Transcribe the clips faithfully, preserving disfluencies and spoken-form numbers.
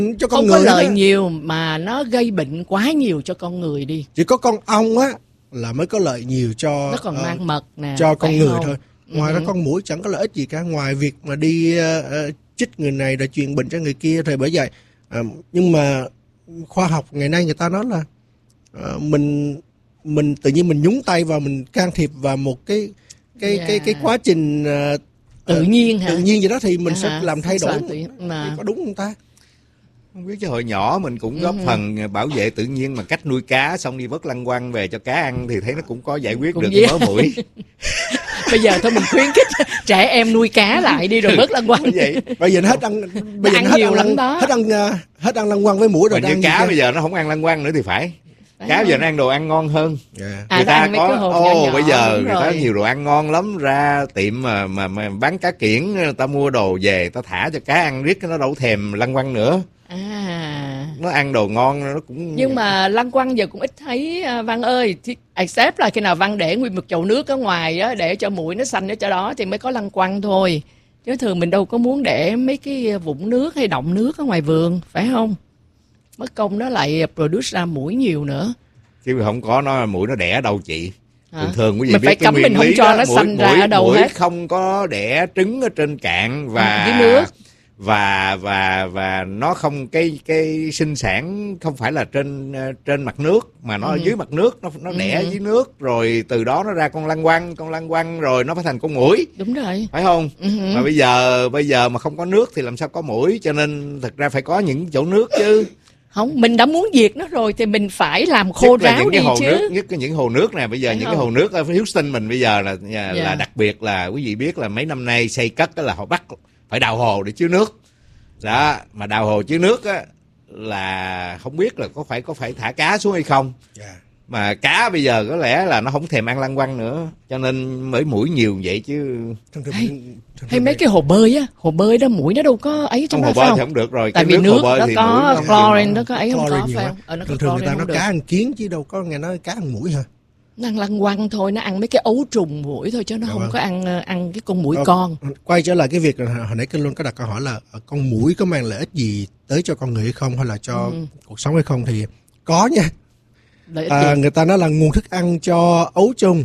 cho con không người có lợi đó. nhiều mà nó gây bệnh quá nhiều cho con người đi. Chỉ có con ong á là mới có lợi nhiều cho Nó còn uh, mang mật nè, cho con người không? thôi. Ngoài uh-huh. ra con muỗi chẳng có lợi ích gì cả, ngoài việc mà đi uh, uh, chích người này rồi truyền bệnh cho người kia. Rồi bởi vậy uh, nhưng mà khoa học ngày nay người ta nói là uh, mình mình tự nhiên mình nhúng tay vào, mình can thiệp vào một cái cái yeah. cái cái quá trình uh, tự nhiên hả? Tự nhiên vậy đó thì mình à, sẽ làm thay đổi. Mà... Có đúng không ta? Không biết, chứ hồi nhỏ mình cũng góp ừ. phần bảo vệ tự nhiên bằng cách nuôi cá, xong đi vớt lăng quăng về cho cá ăn thì thấy nó cũng có giải quyết cũng được mớ muỗi. Bây giờ thôi mình khuyến khích trẻ em nuôi cá lại đi rồi vớt lăng quăng. Vậy bây giờ nó hết ăn, bây giờ nó nó hết nhiều ăn lắm lăng, đó. hết ăn hết ăn lăng quăng với muỗi rồi. Mà như cá bây giờ nó không ăn lăng quăng nữa thì phải. Đấy cá bây giờ nó ăn đồ ăn ngon hơn. Yeah. À, người ta có ô oh, bây giờ người ta nhiều đồ ăn ngon lắm, ra tiệm mà mà, mà bán cá kiển, người ta mua đồ về ta thả cho cá ăn riết nó đâu thèm lăng quăng nữa. À. Nó ăn đồ ngon nó cũng. Nhưng mà lăng quăng giờ cũng ít thấy Văn ơi. Accept là khi nào Văn để nguyên một chậu nước ở ngoài á, để cho muỗi nó xanh ở chỗ đó thì mới có lăng quăng thôi. Chứ thường mình đâu có muốn để mấy cái vũng nước hay động nước ở ngoài vườn, phải không? Mất công nó lại produce ra muỗi nhiều nữa. Chứ không có nó muỗi nó đẻ ở đâu chị? Hả? Thường thường quý vị mình biết phải cái cấm nguyên mình không lý cho đó, nó mũi, xanh ra mũi, ở đâu mũi hết. Không có đẻ trứng ở trên cạn và dưới nước. và và và nó không cái cái sinh sản không phải là trên trên mặt nước mà nó ừ. ở dưới mặt nước, nó nó đẻ ừ. dưới nước rồi từ đó nó ra con lăng quăng, con lăng quăng rồi nó phải thành con muỗi. Đúng rồi. Phải không? Ừ. Mà bây giờ bây giờ mà không có nước thì làm sao có muỗi, cho nên thật ra phải có những chỗ nước chứ. Không, mình đã muốn diệt nó rồi thì mình phải làm khô nhất ráo đi hồ chứ. Nước, nhất cái những hồ nước này bây giờ, phải những không? Cái hồ nước ở Houston mình bây giờ là là yeah. đặc biệt là quý vị biết là mấy năm nay xây cất là họ bắt phải đào hồ để chứa nước. Đó, mà đào hồ chứa nước á là không biết là có phải có phải thả cá xuống hay không. Yeah. Mà cá bây giờ có lẽ là nó không thèm ăn lăng quăng nữa, cho nên mới muỗi nhiều vậy chứ. Hay, hay mấy cái hồ bơi á, hồ bơi đó muỗi nó đâu có ấy trong đó, phải không? Thì không được rồi. Tại cái vì nước, nước đó có chlorine, nó có ấy không có phải không? Ờ, nó thường thường người ta nói cá ăn kiến chứ đâu có nghe nói cá ăn muỗi hả? Nó ăn lăng quăng thôi, nó ăn mấy cái ấu trùng muỗi thôi chứ nó dạ không vâng. có ăn ăn cái con muỗi ờ, con. Quay trở lại cái việc hồi nãy Kinh Luân có đặt câu hỏi là con muỗi có mang lợi ích gì tới cho con người hay không, hay là cho ừ. cuộc sống hay không, thì có nha. À, người ta nói là nguồn thức ăn cho ấu trùng,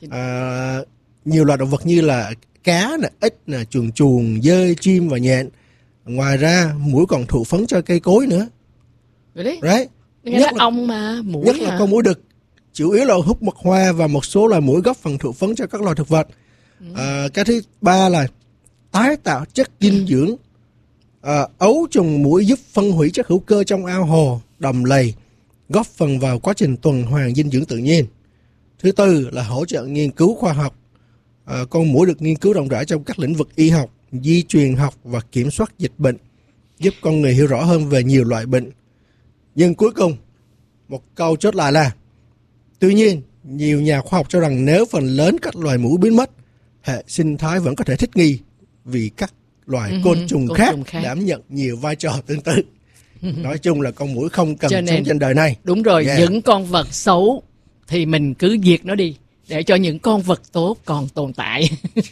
à, nhiều loài động vật như là cá, nè, ếch, nè, chuồn chuồn, dơi, chim và nhện. Ngoài ra muỗi còn thụ phấn cho cây cối nữa. Đấy. Right? Nhất là ong mà muỗi. Nhất là con muỗi đực, chủ yếu là hút mật hoa và một số loài muỗi góp phần thụ phấn cho các loài thực vật. Ừ. À, cái thứ ba là tái tạo chất dinh dưỡng. À, ấu trùng muỗi giúp phân hủy chất hữu cơ trong ao hồ, đầm lầy, góp phần vào quá trình tuần hoàn dinh dưỡng tự nhiên. Thứ tư là hỗ trợ nghiên cứu khoa học. À, con muỗi được nghiên cứu rộng rãi trong các lĩnh vực y học, di truyền học và kiểm soát dịch bệnh, giúp con người hiểu rõ hơn về nhiều loại bệnh. Nhưng cuối cùng, một câu chốt lại là tuy nhiên, nhiều nhà khoa học cho rằng nếu phần lớn các loài muỗi biến mất, hệ sinh thái vẫn có thể thích nghi vì các loài uh-huh, côn trùng côn khác, trùng khác đảm nhận nhiều vai trò tương tự. Nói chung là con muỗi không cần sống trên đời này. Đúng rồi, yeah. những con vật xấu thì mình cứ diệt nó đi để cho những con vật tốt còn tồn tại.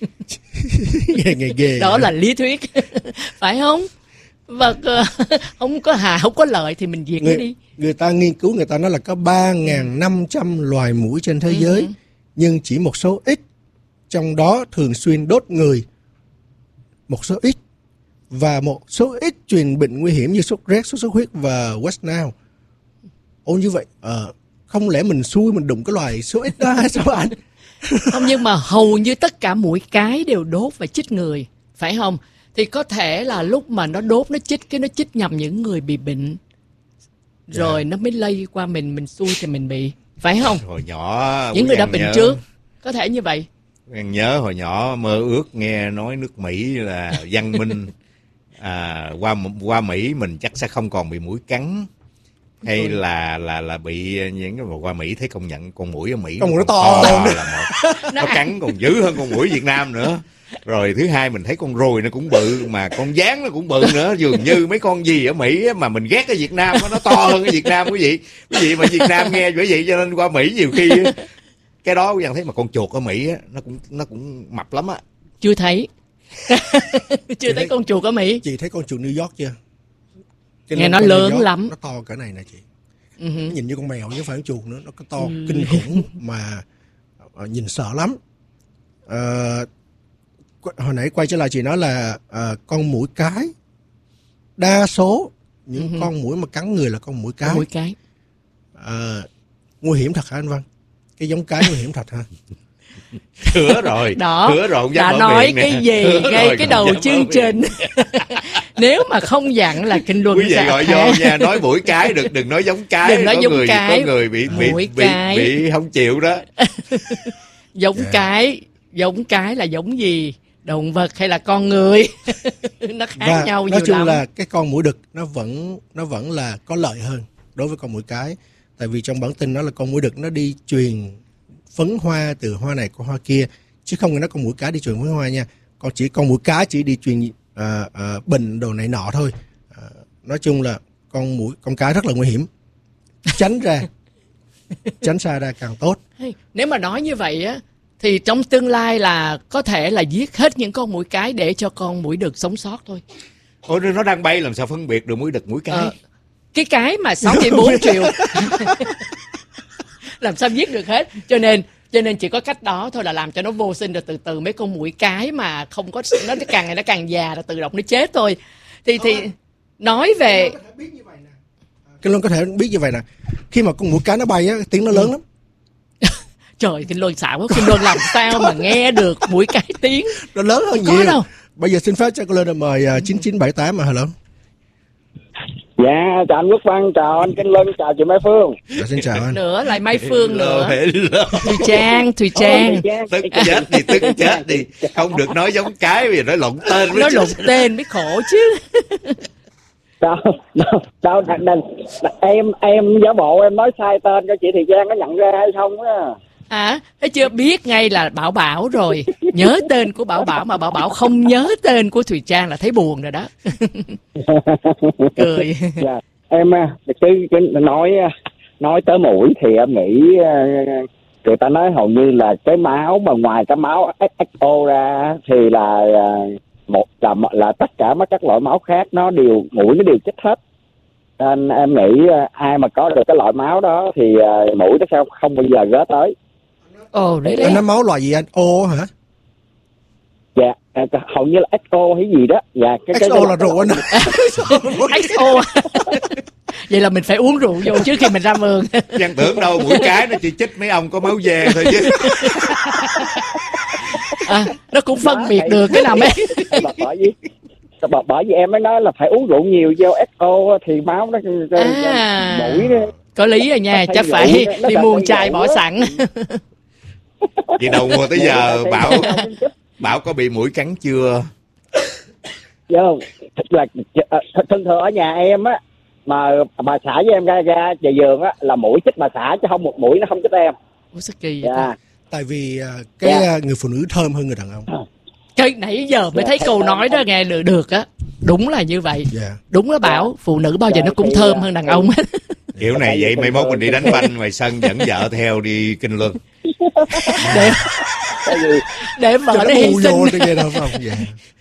Ghê, ghê, ghê đó vậy. Là lý thuyết. Phải không? Vật uh, không có hà, không có lợi thì mình diệt người, nó đi. Người ta nghiên cứu, người ta nói là có ba nghìn năm trăm loài muỗi trên thế giới, uh-huh. nhưng chỉ một số ít trong đó thường xuyên đốt người. Một số ít. Và một số ít truyền bệnh nguy hiểm như sốt rét, sốt xuất huyết và West Nile. Ồ, như vậy, uh, không lẽ mình xui mình đụng cái loài số ít đó hay sao anh? Không, nhưng mà hầu như tất cả muỗi cái đều đốt và chích người, phải không? Thì có thể là lúc mà nó đốt, nó chích, cái nó chích nhầm những người bị bệnh. Rồi yeah. nó mới lây qua mình, mình xui thì mình bị. Phải không? Hồi nhỏ... Những người đã bệnh nhớ. Trước. Có thể như vậy. Em nhớ hồi nhỏ mơ ước nghe nói nước Mỹ là văn minh. À, qua qua Mỹ mình chắc sẽ không còn bị muỗi cắn. Hay là là là bị những cái mà qua Mỹ thấy công nhận con muỗi ở Mỹ con nó nó to, to là một, nó cắn còn dữ hơn con muỗi Việt Nam nữa. Rồi thứ hai mình thấy con ruồi nó cũng bự, mà con gián nó cũng bự nữa, dường như mấy con gì ở Mỹ mà mình ghét ở Việt Nam nó to hơn ở Việt Nam quý vị. Quý vị mà Việt Nam nghe bởi vậy cho nên qua Mỹ nhiều khi cái đó dần thấy mà con chuột ở Mỹ á, nó cũng nó cũng mập lắm á. Chưa thấy. Chưa thấy, thấy con chuột ở Mỹ. Chị thấy con chuột New York chưa? Cái Nghe lông nó con lớn gió, lắm. Nó to cỡ này nè chị. Uh-huh. Nó nhìn như con mèo chứ không phải con chuột nữa, nó có to Ừ. kinh khủng mà uh, nhìn sợ lắm. Uh, hồi nãy quay trở lại chị nói là uh, con muỗi cái, đa số những Ừ. con muỗi mà cắn người là con muỗi cái. Mỗi cái. Uh, nguy hiểm thật hả anh Văn? Cái giống cái nguy hiểm thật hả? Hứa rồi, Đó, hứa rồi không dám đã mở nói miệng nè. cái gì Hứa ngay rồi, cái không đầu dám mở chương miệng. trình. Nếu mà không dặn là kinh luân Quý vị sẽ gọi khác. vô nha, nói mũi cái được, đừng nói giống cái. Đừng nói có giống người, cái. Có người bị bị Mũi bị, cái. bị không chịu đó. Giống Dạ. cái, giống cái là giống gì? Động vật hay là con người? Nó khác Và nhau nói nhiều chung lắm. là cái con muỗi đực nó vẫn nó vẫn là có lợi hơn đối với con muỗi cái, tại vì trong bản tin nó là con muỗi đực nó đi truyền phấn hoa từ hoa này qua hoa kia, chứ không phải nó con muỗi cái đi truyền phấn hoa nha. Còn chỉ con muỗi cái chỉ đi truyền à, à, bình đồ này nọ thôi. À, nói chung là con muỗi con cái rất là nguy hiểm, tránh ra tránh xa ra càng tốt. Hey, nếu mà nói như vậy á, thì trong tương lai là có thể là giết hết những con muỗi cái để cho con muỗi đực sống sót thôi. Ôi, nó đang bay làm sao phân biệt được mũi đực mũi cái? Ờ, cái cái mà sáu mươi bốn triệu làm sao giết được hết, cho nên cho nên chỉ có cách đó thôi, là làm cho nó vô sinh, rồi từ từ mấy con muỗi cái mà không có, nó càng ngày nó càng già rồi tự động nó chết thôi. Thì thì nói về Cái luôn có thể biết như vậy nè, khi mà con muỗi cái nó bay á, tiếng nó lớn lắm. trời, Kinh Luân xạo quá, Kinh Luân làm sao mà nghe được muỗi cái tiếng? Nó lớn hơn Có nhiều. đâu. Bây giờ xin phép cho cô lên mời uh, chín chín bảy tám mà hello. Dạ, chào anh Quốc Văn, chào anh Kinh Luân, chào chị Mai Phương. Dạ, xin chào anh. Nữa lại Mai Phương nữa. Hello. Thùy Trang, Thùy Trang. Tức chết đi, tức chết đi. Không được nói giống cái, bây giờ nói lộn tên. Nó lộn tên mới khổ chứ. Đâu, đâu, đâu, đ- đ- đ- em em giả bộ em nói sai tên cho chị Thị Trang có nhận ra hay không á. À, thấy chưa, biết ngay là Bảo Bảo rồi. Nhớ tên của Bảo Bảo mà Bảo Bảo không nhớ tên của Thùy Trang là thấy buồn rồi đó. Cười. Dạ, em à, cái, cái nói nói tới mũi thì em nghĩ à, người ta nói hầu như là cái máu mà ngoài cái máu ích o ra thì là à, một là là tất cả mấy các loại máu khác nó đều mũi nó đều chết hết. Nên em nghĩ à, ai mà có được cái loại máu đó thì à, mũi nó sẽ không bao giờ ghé tới. Ồ, đấy Anh đấy. nói máu loại gì anh? O hả? Dạ, à, hầu như là ích o hay gì đó. Dạ, cái, ích o là rượu anh. ích o. Vậy là mình phải uống rượu vô trước khi mình ra vườn. Giang tưởng đâu mũi cái nó chỉ chích mấy ông có máu vàng thôi chứ. À, nó cũng phân biệt được cái nào mấy. bởi vì bởi, bởi vì em mới nói là phải uống rượu nhiều vô ích o thì máu nó À. mũi nó Có lý rồi nha, chắc phải đi mua chai bỏ sẵn. Vậy đầu mùa tới giờ Bảo Bảo có bị mũi cắn chưa? không là thường thường ở nhà em á, mà bà xã với em ra ra về giường á là mũi chích bà xã chứ không một mũi nó không chích em. Ủa sao kỳ vậy? Dạ. Tại vì à, cái Dạ. à, người phụ nữ thơm hơn người đàn ông. Cái nãy giờ mới thấy câu nói đó nghe được được á. Đúng là như vậy. Dạ. Đúng đó Bảo, phụ nữ bao giờ nó cũng thơm hơn đàn ông hết. Kiểu này vậy mai mốt mình đi đánh banh ngoài sân dẫn vợ theo đi Kinh Luân. Để Tại vì để vợ Cho nó nó hy bù sinh. vô vậy đâu phải không? Dạ.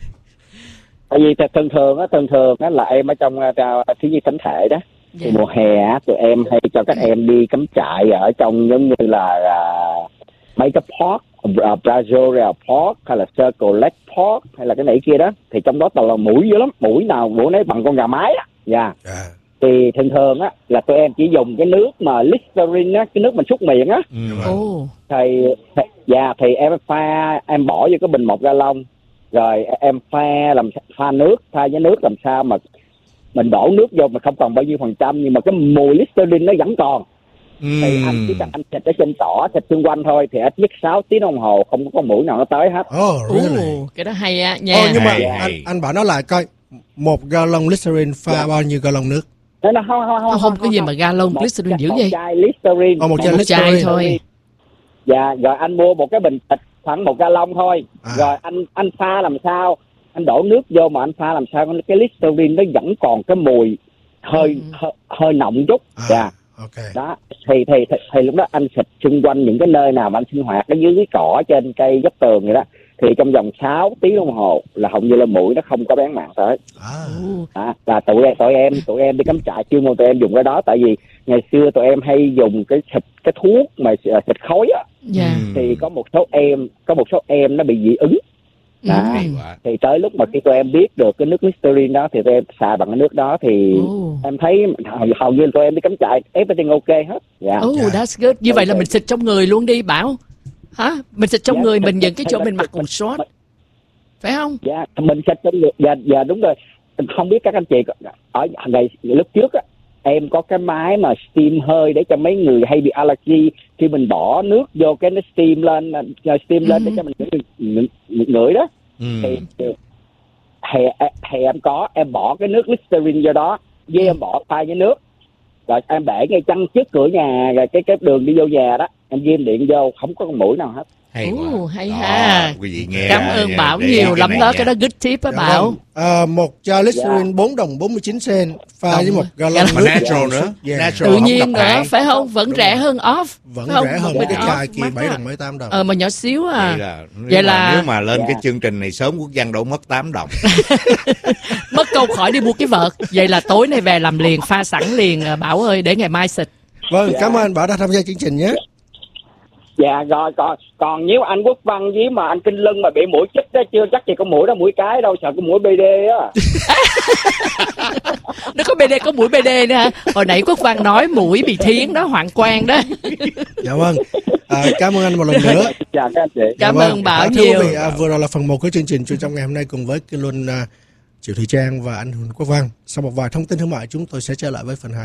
tại vì thường thường á thường thường á là em ở trong uh, thiếu nhi thánh thể đó. Dạ. Thì mùa hè á tụi em hay cho các em đi cắm trại ở trong giống như là uh, mấy cái park, uh, Brazoria Park hay là Circle Lake Park hay là cái này kia đó, thì trong đó toàn là mũi dữ lắm, mũi nào mũi nấy bằng con gà mái á. Dạ. Dạ. Thì thường thường á là tụi em chỉ dùng cái nước mà Listerine á, cái nước mình súc miệng á. Ừ. Ồ. Thì thì- dạ thì em pha, em bỏ vô cái bình một gallon, rồi em pha làm pha nước, pha với nước làm sao mà mình đổ nước vô mà không còn bao nhiêu phần trăm, nhưng mà cái mùi Listerine nó vẫn còn. Thì anh chỉ cần anh xịt ở trên tỏ, xịt xung quanh thôi, thì ít nhất sáu tiếng đồng hồ không có con mũi nào nó tới hết. Oh, really? Ồ, cái đó hay á Ồ, nha. nhưng mà Hay, anh, hay. anh bảo nó lại coi, một gallon Listerine pha Dạ. bao nhiêu gallon nước? Nó nó không không Không, không có gì mà gallon Một Listerine chai- dữ một vậy. chai Listerine. Ồ, một chai Một chai Listerine. thôi. Dạ, rồi anh mua một cái bình thịt khoảng một gallon thôi. À. Rồi anh anh pha làm sao, anh đổ nước vô mà anh pha làm sao cái Listerine nó vẫn còn cái mùi hơi Ừ. hơi, hơi nồng chút. À, Dạ. ok. Đó, thì, thì thì thì lúc đó anh xịt xung quanh những cái nơi nào mà anh sinh hoạt ở dưới cái cỏ trên cây góc tường vậy đó, thì trong vòng sáu tiếng đồng hồ là hầu như là muỗi nó không có bén mảng tới. À. À, và tụi em tụi em tụi em đi cắm trại chuyên môn tụi em dùng cái đó, tại vì ngày xưa tụi em hay dùng cái xịt cái thuốc mà xịt khói á. Dạ. Thì có một số em có một số em nó bị dị ứng. À, Ừ. thì tới lúc mà khi tụi em biết được cái nước Listerine đó thì tụi em xài bằng cái nước đó thì Ồ. em thấy hầu, hầu như tụi em đi cắm trại everything ok hết. Dạ. Oh, that's good. Như vậy là mình xịt trong người luôn đi Bảo. Hả? Mình xịt trong Dạ, người mình xịt- những cái chỗ xịt- mình mặc quần short. Phải không? Dạ, mình xịt trong người. Dạ, dạ đúng rồi. Không biết các anh chị có- ở ngày lúc trước á, em có cái máy mà steam hơi để cho mấy người hay bị allergy, khi mình bỏ nước vô cái nó steam lên, steam lên để cho mình ngửi, ngửi, ngửi đó. Ừ. Thì, thì, thì em có em bỏ cái nước Listerine vô đó, với em bỏ pha với nước, rồi em để ngay chân trước cửa nhà, rồi cái cái đường đi vô nhà đó em ghim điện vô, không có con muỗi nào hết. Hay Ồ, quá. hay Đó, ha. quý vị nghe Cảm ra ơn nha, Bảo để ý nhiều cái lắm này đó, nha. cái đó good tip á Dạ Bảo. vâng. À, một chai Listerine bốn đồng bốn mươi chín cent pha với một gallon Mà nước. natural nữa, Yeah. natural Tự không nhiên độc nữa, hại. phải không? Vẫn Đúng rẻ rồi. hơn off. Vẫn phải không? rẻ hơn Một mấy bình cái chai off kia mắc bảy á. đồng mấy tám đồng. Ờ mà nhỏ xíu à. Vậy là, nếu Vậy mà, là nếu mà lên Dạ. cái chương trình này sớm, Quốc Văn đâu mất tám đồng. mất câu khỏi đi mua cái vợt. Vậy là tối nay về làm liền, pha sẵn liền à, Bảo ơi, để ngày mai xịt. Vâng, cảm ơn anh Bảo đã tham gia chương trình nhé. Dạ rồi, còn còn nếu anh Quốc Văn với mà anh Kinh Lưng mà bị muỗi chích đó, chưa chắc gì có muỗi đó, muỗi cái đâu, sợ có muỗi bê đê á. Nó có bê đê, có mũi bê đê nữa hả? Hồi nãy Quốc Văn nói mũi bị thiến đó, Hoàng Quang đó. Dạ vâng. À, cảm ơn anh một lần nữa. Dạ các anh chị. Cảm Dạ vâng. ơn Bảo À, thưa quý nhiều. vị, à, vừa rồi là phần một của chương trình Chuyện trong ngày hôm nay cùng với Kinh Luân, à, Triệu Thị Trang và anh Huỳnh Quốc Văn. Sau một vài thông tin thương mại, chúng tôi sẽ trở lại với phần hai.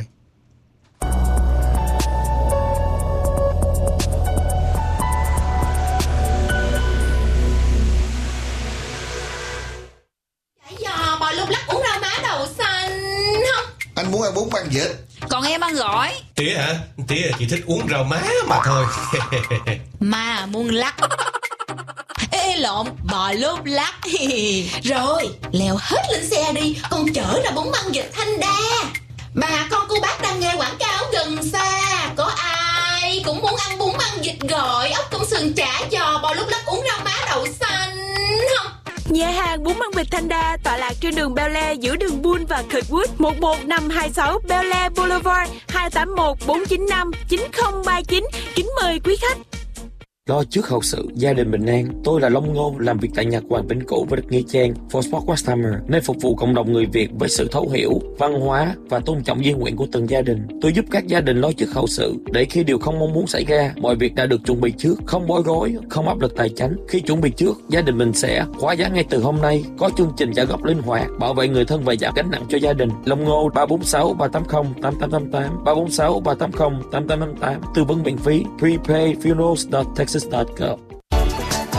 Giò bò lúc lắc uống rau má đậu xanh không? Anh muốn ăn bún băng vịt. Còn em ăn gỏi. Tía hả? Tía chỉ thích uống rau má mà thôi. Mà muốn lắc. Ê, ê lộn, bò lúc lắc. Rồi, leo hết lên xe đi, con chở ra bún băng vịt Thanh Đa. Bà con cô bác đang nghe quảng cáo gần xa. Có ai cũng muốn ăn bún băng vịt gỏi, ốc công sườn chả giò bò lúc lắc uống rau má đậu xanh không? Nhà hàng bún băng vịt Thanh Đa tọa lạc trên đường Bel Air giữa đường Bull và Kirkwood, một một năm hai sáu Bel Air Boulevard, hai tám một bốn chín năm chín không ba chín. Kính mời quý khách. Lo trước hậu sự, gia đình bình an. Tôi là Long Ngô, làm việc tại Nhật Hoàng Bến Cũ và đất Nghĩa Trang, For Sport Customer, nơi phục vụ cộng đồng người Việt với sự thấu hiểu, văn hóa và tôn trọng di nguyện của từng gia đình. Tôi giúp các gia đình lo trước hậu sự, để khi điều không mong muốn xảy ra, mọi việc đã được chuẩn bị trước, không bối rối, không áp lực tài chính. Khi chuẩn bị trước, gia đình mình sẽ khóa giá ngay từ hôm nay, có chương trình trả góp linh hoạt, bảo vệ người thân và giảm gánh nặng cho gia đình. Long Ngô ba bốn sáu ba tám không tám tám tám tám, ba bốn sáu ba tám không tám tám tám tám, tư vấn miễn phí, prepaid funerals dot texas dot gov.